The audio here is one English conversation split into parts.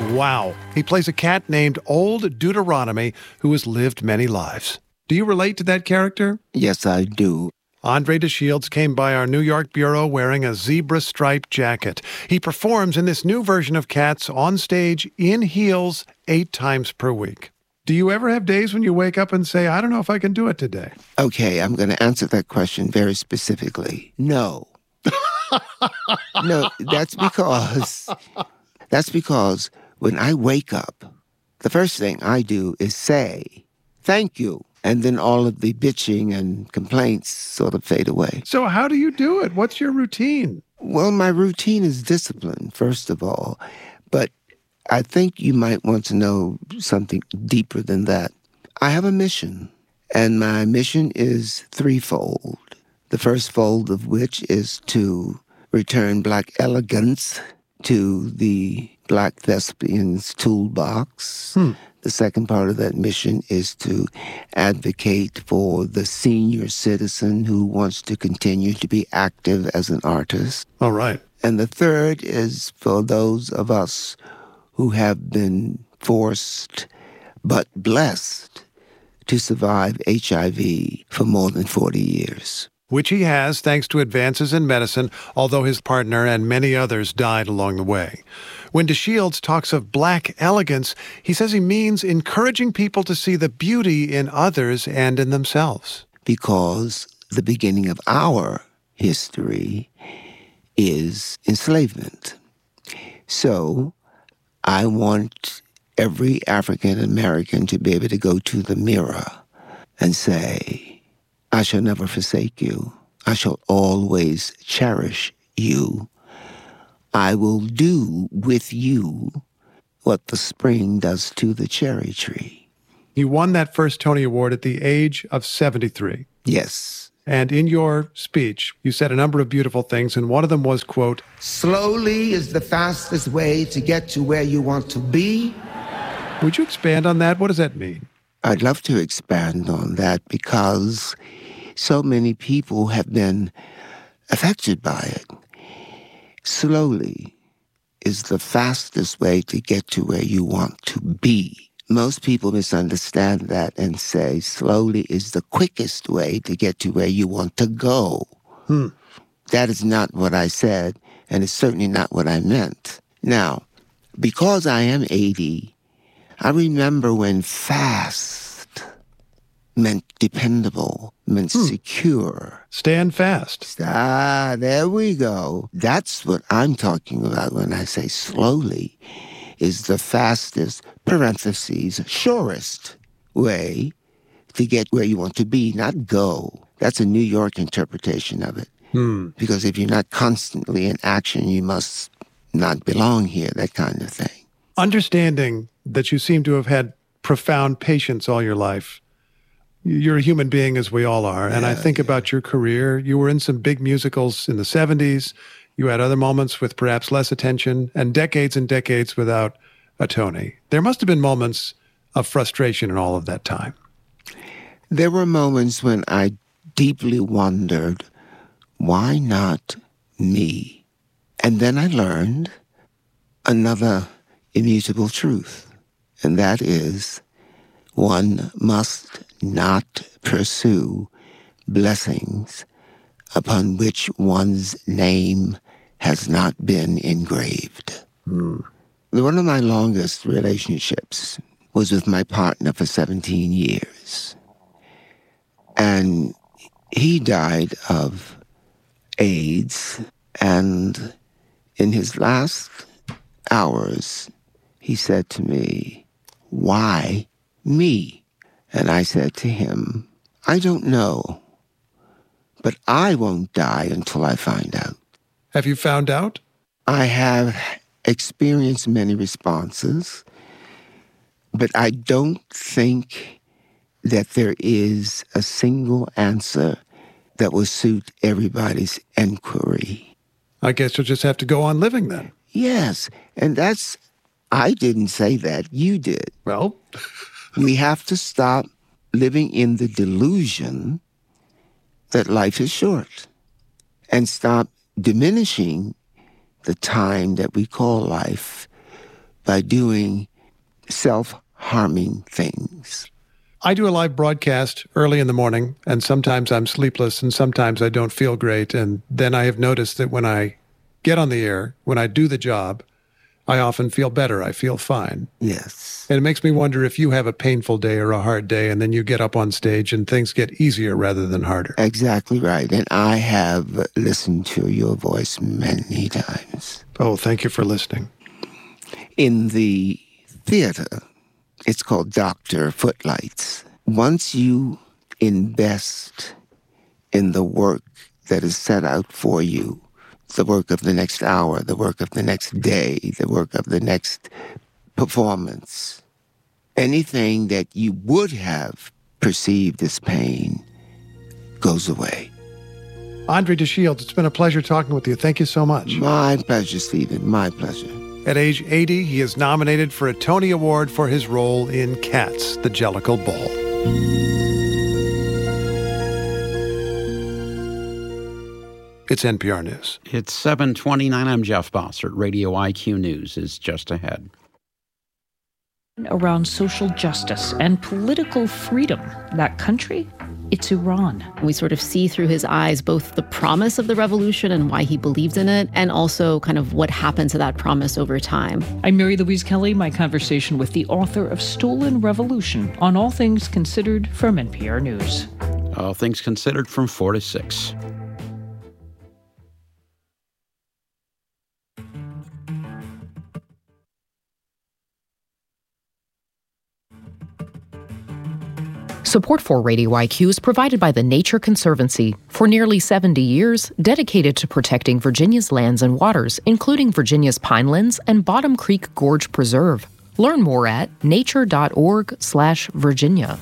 Wow. He plays a cat named Old Deuteronomy who has lived many lives. Do you relate to that character? Yes, I do. Andre DeShields came by our New York bureau wearing a zebra-striped jacket. He performs in this new version of Cats on stage in heels 8 times per week. Do you ever have days when you wake up and say, I don't know if I can do it today? Okay, I'm going to answer that question very specifically. No. No, that's because when I wake up, the first thing I do is say, thank you. And then all of the bitching and complaints sort of fade away. So how do you do it? What's your routine? Well, my routine is discipline, first of all. But I think you might want to know something deeper than that. I have a mission, and my mission is threefold. The first fold of which is to return Black elegance to the Black thespian's toolbox. The second part of that mission is to advocate for the senior citizen who wants to continue to be active as an artist. All right. And the third is for those of us who have been forced but blessed to survive HIV for more than 40 years. Which he has thanks to advances in medicine, although his partner and many others died along the way. When DeShields talks of Black elegance, he says he means encouraging people to see the beauty in others and in themselves. Because the beginning of our history is enslavement. So I want every African American to be able to go to the mirror and say, I shall never forsake you. I shall always cherish you. I will do with you what the spring does to the cherry tree. You won that first Tony Award at the age of 73. Yes. And in your speech, you said a number of beautiful things, and one of them was, quote, slowly is the fastest way to get to where you want to be. Would you expand on that? What does that mean? I'd love to expand on that because so many people have been affected by it. Slowly is the fastest way to get to where you want to be. Most people misunderstand that and say slowly is the quickest way to get to where you want to go. That is not what I said, and it's certainly not what I meant. Now, because I am 80, I remember when fast meant dependable, meant secure. Stand fast. There we go. That's what I'm talking about when I say slowly is the fastest, parentheses, surest way to get where you want to be, not go. That's a New York interpretation of it. Because if you're not constantly in action, you must not belong here, that kind of thing. Understanding that you seem to have had profound patience all your life. You're a human being, as we all are. And I think about your career. You were in some big musicals in the 70s. You had other moments with perhaps less attention and decades without a Tony. There must have been moments of frustration in all of that time. There were moments when I deeply wondered, why not me? And then I learned another immutable truth, and that is one must not pursue blessings upon which one's name has not been engraved. One of my longest relationships was with my partner for 17 years. And he died of AIDS, and in his last hours, he said to me, why me? And I said to him, I don't know, but I won't die until I find out. Have you found out? I have experienced many responses, but I don't think that there is a single answer that will suit everybody's inquiry. I guess you'll just have to go on living then. Yes, and I didn't say that, you did. Well, we have to stop living in the delusion that life is short and stop diminishing the time that we call life by doing self-harming things. I do a live broadcast early in the morning, and sometimes I'm sleepless and sometimes I don't feel great. And then I have noticed that when I get on the air, when I do the job, I often feel better. I feel fine. Yes. And it makes me wonder if you have a painful day or a hard day, and then you get up on stage and things get easier rather than harder. Exactly right. And I have listened to your voice many times. Oh, thank you for listening. In the theater, it's called Dr. Footlights. Once you invest in the work that is set out for you, the work of the next hour, the work of the next day, the work of the next performance, anything that you would have perceived as pain goes away. Andre de Shields, it's been a pleasure talking with you. Thank you so much. My pleasure, Stephen. My pleasure. At age 80, he is nominated for a Tony Award for his role in Cats, the Jellicle Ball. It's NPR News. It's 7:29. I'm Jeff Bossert. Radio IQ News is just ahead. Around social justice and political freedom. That country? It's Iran. We sort of see through his eyes both the promise of the revolution and why he believed in it, and also kind of what happened to that promise over time. I'm Mary Louise Kelly, my conversation with the author of Stolen Revolution on All Things Considered from NPR News. All Things Considered from 4 to 6. Support for Radio IQ is provided by the Nature Conservancy. For nearly 70 years, dedicated to protecting Virginia's lands and waters, including Virginia's Pinelands and Bottom Creek Gorge Preserve. Learn more at nature.org/Virginia.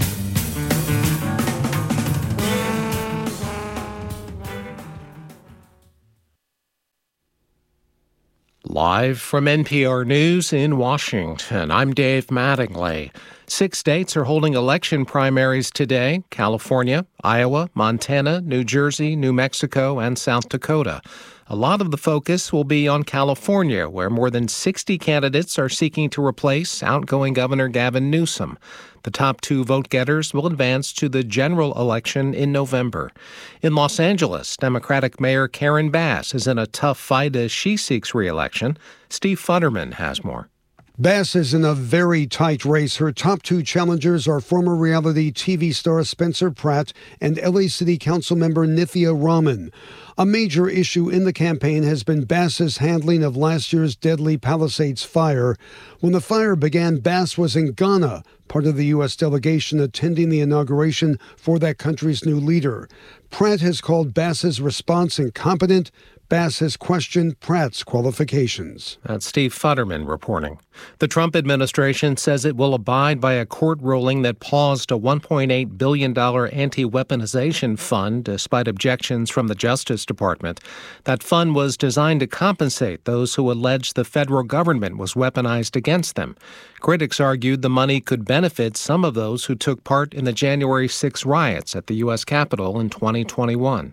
Live from NPR News in Washington, I'm Dave Mattingly. 6 states are holding election primaries today: California, Iowa, Montana, New Jersey, New Mexico, and South Dakota. A lot of the focus will be on California, where more than 60 candidates are seeking to replace outgoing Governor Gavin Newsom. The top 2 vote-getters will advance to the general election in November. In Los Angeles, Democratic Mayor Karen Bass is in a tough fight as she seeks re-election. Steve Futterman has more. Bass is in a very tight race. Her top 2 challengers are former reality TV star Spencer Pratt and LA City Council member Nithya Raman. A major issue in the campaign has been Bass's handling of last year's deadly Palisades fire. When the fire began, Bass was in Ghana, part of the U.S. delegation attending the inauguration for that country's new leader. Pratt has called Bass's response incompetent. Bass has questioned Pratt's qualifications. That's Steve Futterman reporting. The Trump administration says it will abide by a court ruling that paused a $1.8 billion anti-weaponization fund despite objections from the Justice Department. That fund was designed to compensate those who alleged the federal government was weaponized against them. Critics argued the money could benefit some of those who took part in the January 6 riots at the U.S. Capitol in 2021.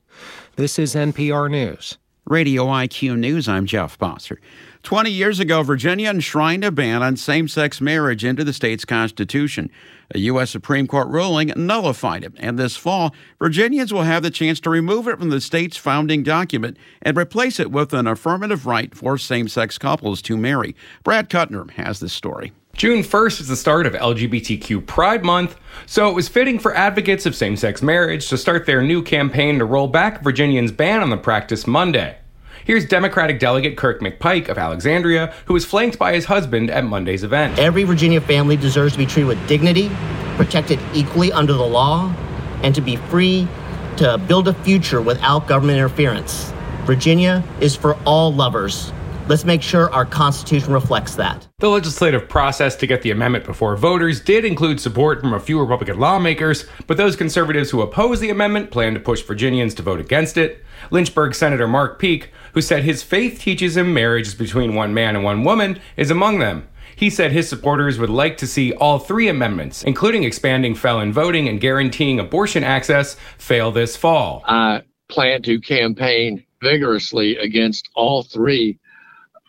This is NPR News. Radio IQ News, I'm Jeff Bossert. 20 years ago, Virginia enshrined a ban on same-sex marriage into the state's constitution. A U.S. Supreme Court ruling nullified it, and this fall, Virginians will have the chance to remove it from the state's founding document and replace it with an affirmative right for same-sex couples to marry. Brad Kuttner has this story. June 1st is the start of LGBTQ Pride Month, so it was fitting for advocates of same-sex marriage to start their new campaign to roll back Virginians' ban on the practice Monday. Here's Democratic Delegate Kirk McPike of Alexandria, who was flanked by his husband at Monday's event. Every Virginia family deserves to be treated with dignity, protected equally under the law, and to be free to build a future without government interference. Virginia is for all lovers. Let's make sure our Constitution reflects that. The legislative process to get the amendment before voters did include support from a few Republican lawmakers, but those conservatives who oppose the amendment plan to push Virginians to vote against it. Lynchburg Senator Mark Peake, who said his faith teaches him marriage is between one man and one woman, is among them. He said his supporters would like to see all 3 amendments, including expanding felon voting and guaranteeing abortion access, fail this fall. I plan to campaign vigorously against all 3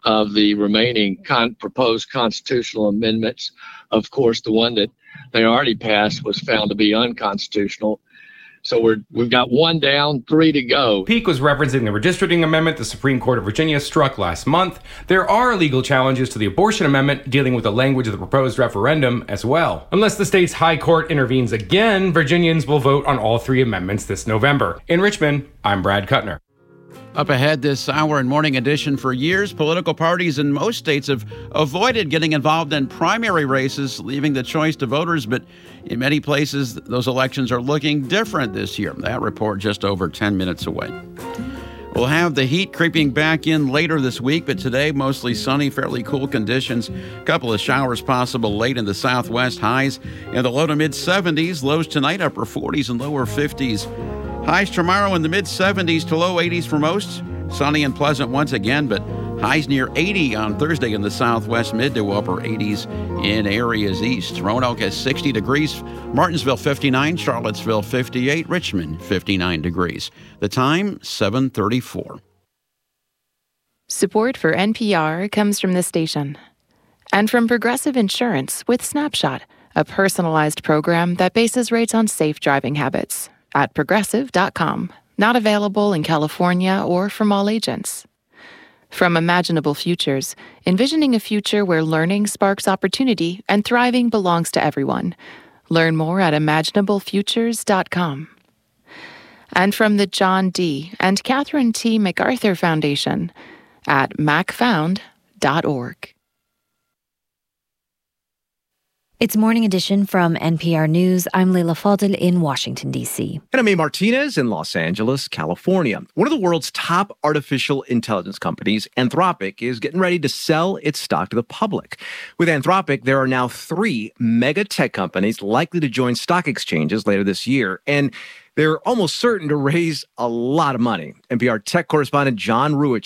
of the remaining proposed constitutional amendments. Of course, the one that they already passed was found to be unconstitutional. So we've got one down, 3 to go. Peake was referencing the redistricting amendment the Supreme Court of Virginia struck last month. There are legal challenges to the abortion amendment dealing with the language of the proposed referendum as well. Unless the state's high court intervenes again, Virginians will vote on all 3 amendments this November. In Richmond, I'm Brad Kuttner. Up ahead this hour and Morning Edition, for years, political parties in most states have avoided getting involved in primary races, leaving the choice to voters. But in many places, those elections are looking different this year. That report just over 10 minutes away. We'll have the heat creeping back in later this week, but today, mostly sunny, fairly cool conditions. A couple of showers possible late in the southwest. Highs in the low to mid-70s. Lows tonight, upper 40s and lower 50s. Highs tomorrow in the mid-70s to low 80s for most. Sunny and pleasant once again, but highs near 80 on Thursday in the southwest, mid to upper 80s in areas east. Roanoke has 60 degrees, Martinsville 59, Charlottesville 58, Richmond 59 degrees. The time, 7:34. Support for NPR comes from this station and from Progressive Insurance with Snapshot, a personalized program that bases rates on safe driving habits. At Progressive.com. Not available in California or from all agents. From Imaginable Futures, envisioning a future where learning sparks opportunity and thriving belongs to everyone. Learn more at imaginablefutures.com. And from the John D. and Catherine T. MacArthur Foundation at macfound.org. It's Morning Edition from NPR News. I'm Leila Fadel in Washington, D.C. And I'm A. Martinez in Los Angeles, California. One of the world's top artificial intelligence companies, Anthropic, is getting ready to sell its stock to the public. With Anthropic, there are now 3 mega tech companies likely to join stock exchanges later this year. And they're almost certain to raise a lot of money. NPR tech correspondent John Ruich